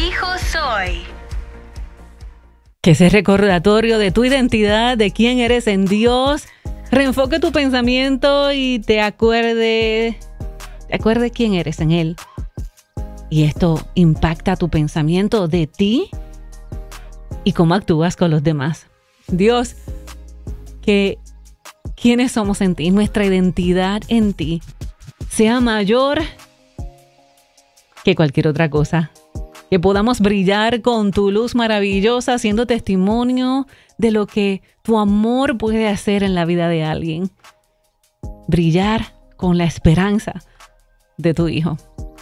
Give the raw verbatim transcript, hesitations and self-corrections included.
hijo soy. Que ese recordatorio de tu identidad, de quién eres en Dios, reenfoque tu pensamiento y te acuerde, te acuerde quién eres en Él. Y esto impacta tu pensamiento de ti y cómo actúas con los demás. Dios, que quiénes somos en ti, nuestra identidad en ti, sea mayor que cualquier otra cosa. Que podamos brillar con tu luz maravillosa, siendo testimonio de lo que tu amor puede hacer en la vida de alguien. Brillar con la esperanza de tu Hijo.